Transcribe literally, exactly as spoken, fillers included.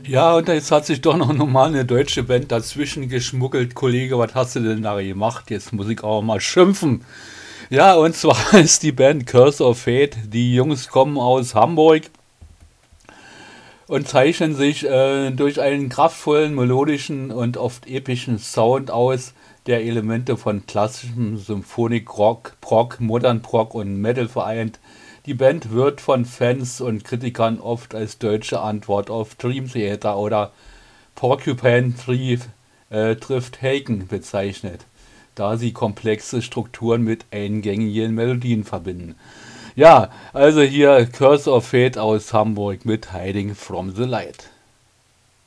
Ja, und jetzt hat sich doch noch normal eine deutsche Band dazwischen geschmuggelt. Kollege, was hast du denn da gemacht? Jetzt muss ich auch mal schimpfen. Ja, und zwar ist die Band Curse of Fate. Die Jungs kommen aus Hamburg und zeichnen sich äh, durch einen kraftvollen, melodischen und oft epischen Sound aus, der Elemente von klassischem Symphonic Rock, Prog, Modern Prog und Metal vereint. Die Band wird von Fans und Kritikern oft als deutsche Antwort auf Dream Theater oder Porcupine Tree äh, trifft Haken bezeichnet, da sie komplexe Strukturen mit eingängigen Melodien verbinden. Ja, also hier Curse of Fate aus Hamburg mit Hiding from the Light.